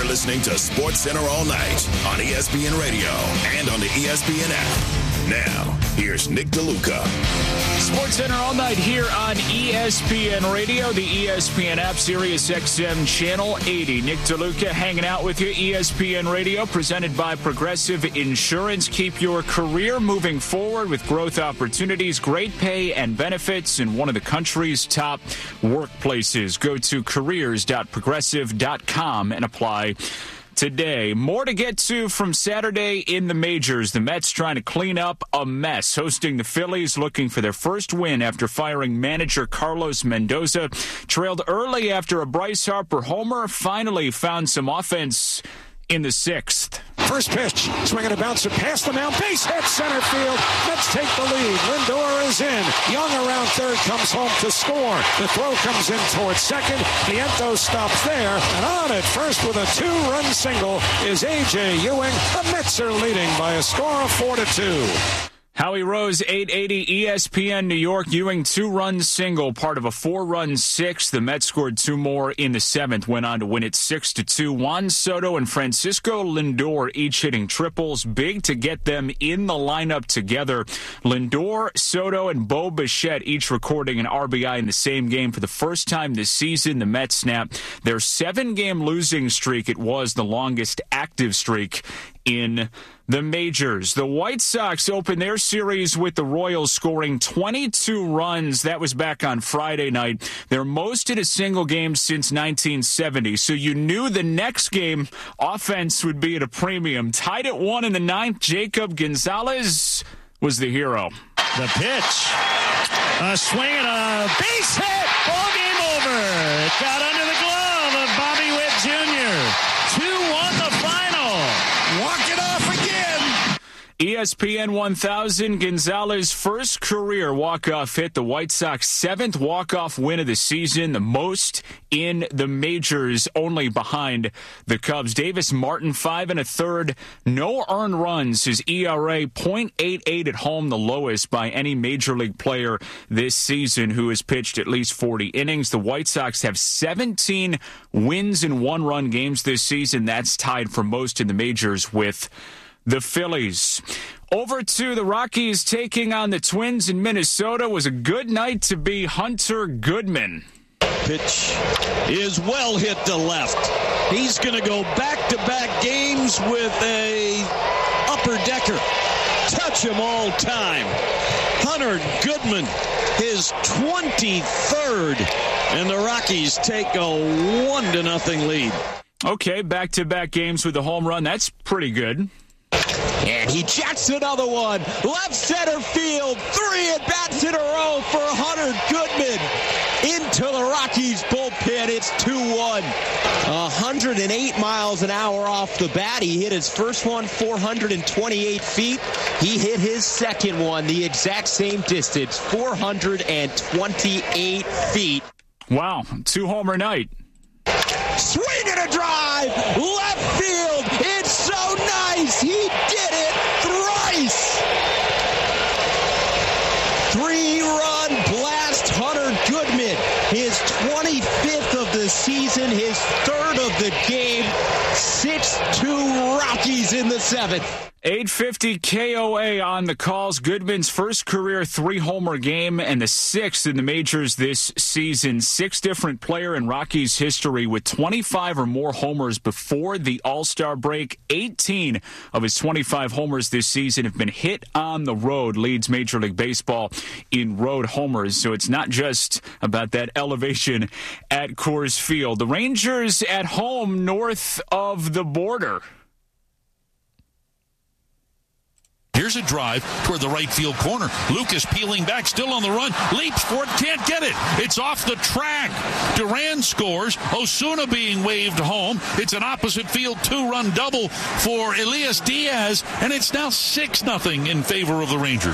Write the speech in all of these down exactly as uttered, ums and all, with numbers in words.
listening to Sports Center all night on E S P N Radio and on the E S P N app. Now, here's Nick DeLuca. Sports Center all night here on E S P N Radio, the E S P N app, Sirius X M Channel eighty. Nick DeLuca hanging out with you, E S P N Radio, presented by Progressive Insurance. Keep your career moving forward with growth opportunities, great pay and benefits in one of the country's top workplaces. Go to careers dot progressive dot com and apply today. More to get to from Saturday in the majors. The Mets trying to clean up a mess, hosting the Phillies, looking for their first win after firing manager Carlos Mendoza. Trailed early after a Bryce Harper homer, finally found some offense in the sixth. First pitch, swinging a bouncer past the mound, base hit center field. Mets take the lead. Lindor is in. Young around third comes home to score. The throw comes in towards second. Vientos stops there, and on at first with a two-run single is A J Ewing. The Mets are leading by a score of four to two. Howie Rose, eight eighty E S P N New York. Ewing, two-run single, part of a four-run sixth. The Mets scored two more in the seventh, went on to win it six to two. Juan Soto and Francisco Lindor each hitting triples. Big to get them in the lineup together. Lindor, Soto, and Bo Bichette each recording an R B I in the same game for the first time this season. The Mets snap their seven-game losing streak. It was the longest active streak in the majors. The White Sox opened their series with the Royals, scoring twenty-two runs. That was back on Friday night. Their most in a single game since nineteen seventy. So you knew the next game offense would be at a premium. Tied at one in the ninth, Jacob Gonzalez was the hero. The pitch. A swing and a base hit. Ball game over. It got under the glove of Bobby Witt Junior two one the final. Walk it off again. E S P N one thousand, Gonzalez' first career walk-off hit, the White Sox seventh walk-off win of the season, the most in the majors, only behind the Cubs. Davis Martin, five and a third, no earned runs, his E R A point eight eight at home, the lowest by any major league player this season who has pitched at least forty innings. The White Sox have seventeen wins in one-run games this season. That's tied for most in the majors with the Phillies. Over to the Rockies taking on the Twins in Minnesota. Was a good night to be Hunter Goodman. Pitch is well hit to left. He's going to go back-to-back games with a upper decker. Touch him all time. Hunter Goodman, his twenty-third, and the Rockies take a one to nothing lead. Okay, back-to-back games with a home run. That's pretty good. And he jacks another one. Left center field. Three at-bats in a row for Hunter Goodman. Into the Rockies bullpen. It's two one. one hundred eight miles an hour off the bat. He hit his first one four hundred twenty-eight feet. He hit his second one the exact same distance, four hundred twenty-eight feet. Wow, two-homer night. Swing and a drive. Left field. It's so nice. He did it thrice. Three-run blast. Hunter Goodman. His twenty-fifth of the season. His third of the game. six two Rockies in the seventh. eight fifty K O A on the calls. Goodman's first career three-homer game and the sixth in the majors this season. Six different player in Rockies history with twenty-five or more homers before the All-Star break. eighteen of his twenty-five homers this season have been hit on the road. Leads Major League Baseball in road homers. So it's not just about that elevation at Coors Field. The Rangers at home north of the border. Here's a drive toward the right field corner. Lucas peeling back, still on the run. Leaps for it, can't get it. It's off the track. Duran scores. Osuna being waved home. It's an opposite field two-run double for Elias Diaz, and it's now six nothing in favor of the Rangers.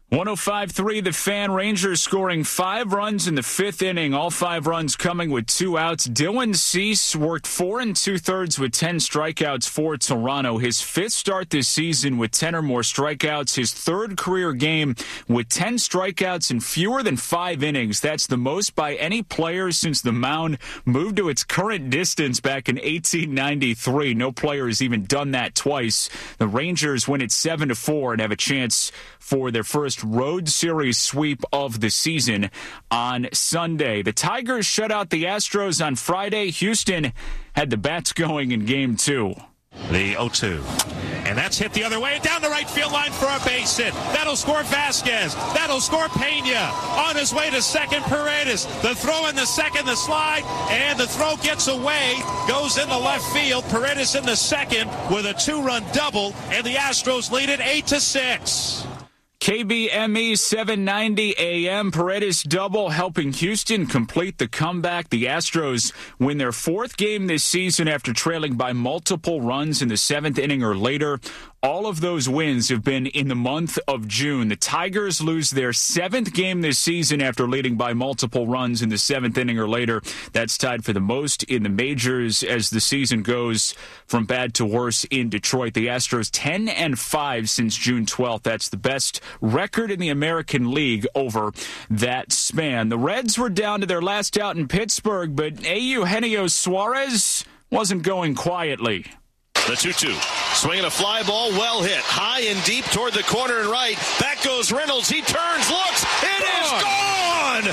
one oh five point three The Fan. Rangers scoring five runs in the fifth inning. All five runs coming with two outs. Dylan Cease worked four and two-thirds with ten strikeouts for Toronto. His fifth start this season with ten or more strikeouts. His third career game with ten strikeouts in fewer than five innings. That's the most by any player since the mound moved to its current distance back in eighteen ninety-three. No player has even done that twice. The Rangers win it seven to four and have a chance for their first road series sweep of the season on Sunday. The Tigers shut out the Astros on Friday. Houston had the bats going in game two. The oh two. And that's hit the other way down the right field line for a base hit. That'll score Vasquez. That'll score Pena. On his way to second, Paredes. The throw in the second, the slide, and the throw gets away. Goes in the left field. Paredes in the second with a two-run double, and the Astros lead it eight to six. K B M E seven ninety A M. Paredes double helping Houston complete the comeback. The Astros win their fourth game this season after trailing by multiple runs in the seventh inning or later. All of those wins have been in the month of June. The Tigers lose their seventh game this season after leading by multiple runs in the seventh inning or later. That's tied for the most in the majors as the season goes from bad to worse in Detroit. The Astros ten and five since June twelfth. That's the best record in the American League over that span. The Reds were down to their last out in Pittsburgh, but Eugenio Suarez wasn't going quietly. The two two. Swinging a fly ball, well hit. High and deep toward the corner and right. Back goes Reynolds. He turns, looks. It is gone!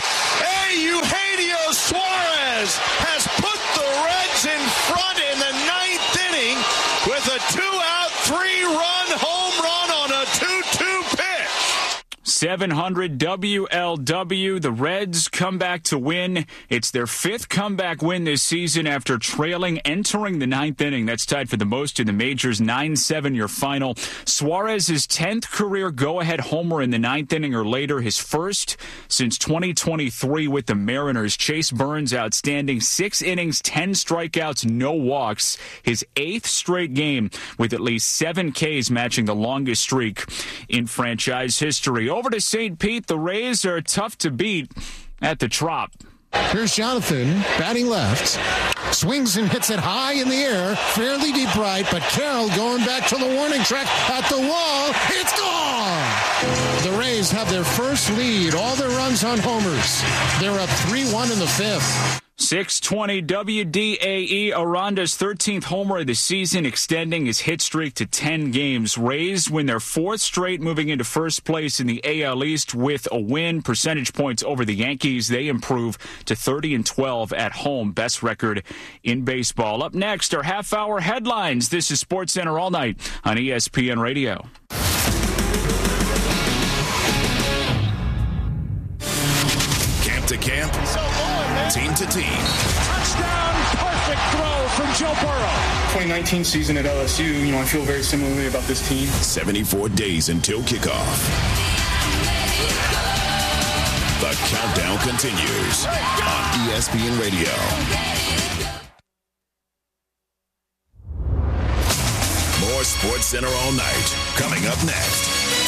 Eugenio Suarez has put the Reds in front in the ninth inning with a two-out, three-run home run on a two two pitch. seven hundred W L W. The Reds come back to win. It's their fifth comeback win this season after trailing entering the ninth inning. That's tied for the most in the majors. nine seven your final. Suarez's tenth career go-ahead homer in the ninth inning or later. His first since twenty twenty-three with the Mariners. Chase Burns outstanding. Six innings, ten strikeouts, no walks. His eighth straight game with at least seven Ks, matching the longest streak in franchise history. Over to Saint Pete. The Rays are tough to beat at the Trop. Here's Jonathan batting left. Swings and hits it high in the air, fairly deep right, but Carroll going back to the warning track at the wall. It's gone! The Rays have their first lead, all their runs on homers. They're up three one in the fifth. six twenty W D A E. Aranda's thirteenth homer of the season, extending his hit streak to ten games. Rays win their fourth straight, moving into first place in the A L East with a win. Percentage points over the Yankees. They improve to thirty and twelve at home. Best record in baseball. Up next are half-hour headlines. This is SportsCenter All Night on E S P N Radio. Camp to camp. Team to team. Touchdown, perfect throw from Joe Burrow. twenty nineteen season at L S U, you know, I feel very similarly about this team. seventy-four days until kickoff. The countdown continues on E S P N Radio. More SportsCenter All Night coming up next.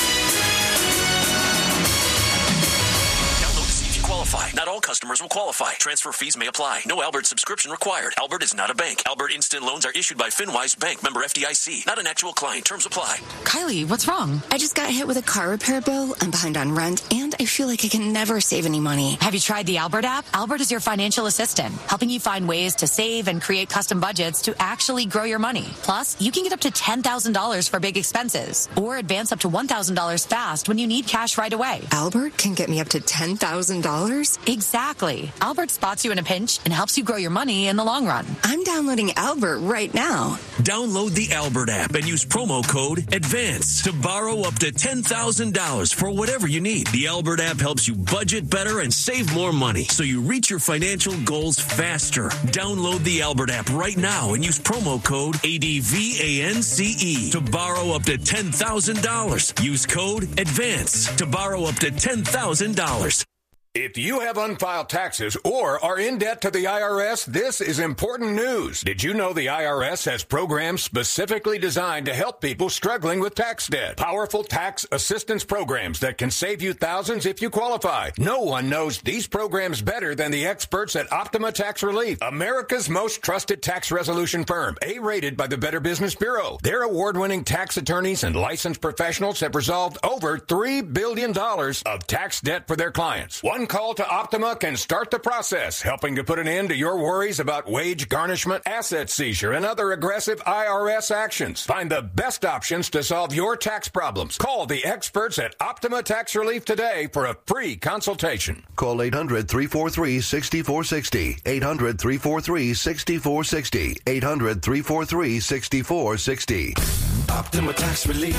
Qualify. Not all customers will qualify. Transfer fees may apply. No Albert subscription required. Albert is not a bank. Albert Instant Loans are issued by FinWise Bank, member F D I C. Not an actual client. Terms apply. Kylie, what's wrong? I just got hit with a car repair bill. I'm behind on rent, and I feel like I can never save any money. Have you tried the Albert app? Albert is your financial assistant, helping you find ways to save and create custom budgets to actually grow your money. Plus, you can get up to ten thousand dollars for big expenses, or advance up to one thousand dollars fast when you need cash right away. Albert can get me up to ten thousand dollars? Exactly. Albert spots you in a pinch and helps you grow your money in the long run. I'm downloading Albert right now. Download the Albert app and use promo code ADVANCE to borrow up to ten thousand dollars for whatever you need. The Albert app helps you budget better and save more money so you reach your financial goals faster. Download the Albert app right now and use promo code ADVANCE to borrow up to ten thousand dollars. Use code ADVANCE to borrow up to ten thousand dollars. If you have unfiled taxes or are in debt to the I R S, this is important news. Did you know the I R S has programs specifically designed to help people struggling with tax debt? Powerful tax assistance programs that can save you thousands if you qualify. No one knows these programs better than the experts at Optima Tax Relief, America's most trusted tax resolution firm, A-rated by the Better Business Bureau. Their award-winning tax attorneys and licensed professionals have resolved over three billion dollars of tax debt for their clients. One call to Optima can start the process, helping to put an end to your worries about wage garnishment, asset seizure, and other aggressive I R S actions. Find the best options to solve your tax problems. Call the experts at Optima Tax Relief today for a free consultation. Call eight hundred, three four three, six four six zero. eight hundred, three four three, six four six zero. eight hundred, three four three, six four six zero. Optima Tax Relief.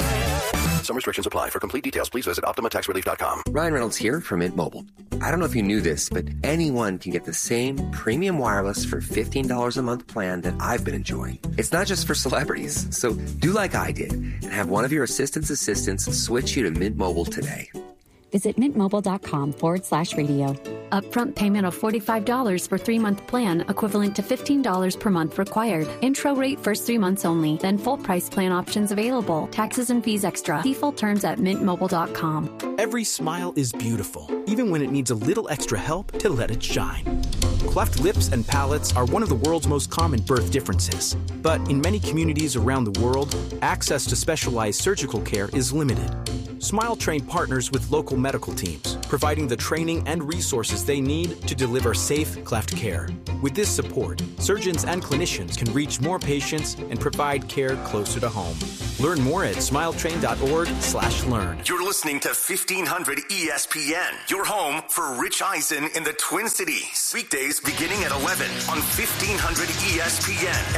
Some restrictions apply. For complete details, please visit Optima Tax Relief dot com. Ryan Reynolds here from Mint Mobile. I don't know if you knew this, but anyone can get the same premium wireless for fifteen dollars a month plan that I've been enjoying. It's not just for celebrities. So do like I did and have one of your assistant's assistants switch you to Mint Mobile today. Visit mintmobile.com forward slash radio. Upfront payment of forty-five dollars for three-month plan, equivalent to fifteen dollars per month required. Intro rate first three months only, then full price plan options available. Taxes and fees extra. See full terms at mint mobile dot com. Every smile is beautiful, even when it needs a little extra help to let it shine. Cleft lips and palates are one of the world's most common birth differences. But in many communities around the world, access to specialized surgical care is limited. Smile Train partners with local medical teams, providing the training and resources they need to deliver safe cleft care. With this support, surgeons and clinicians can reach more patients and provide care closer to home. Learn more at smiletrain.org slash learn. You're listening to fifteen hundred E S P N, your home for Rich Eisen in the Twin Cities. Weekdays beginning at eleven on fifteen hundred E S P N.